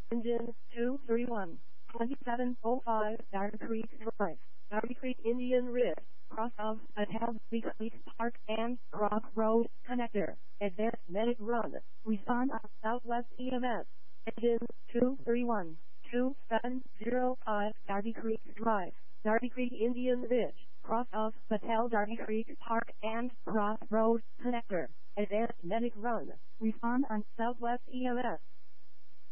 Engine 231, 2705 Darby Creek Drive, Darby Creek Indian Ridge, cross of Patel Creek Park and Rock Road Connector, Advanced Medic Run, respond on Southwest EMS. Engine 231, 2705 Darby Creek Drive, Darby Creek Indian Ridge, cross of Patel Darby Creek Park and Rock Road Connector, Advanced Medic Run, respond on Southwest EMS.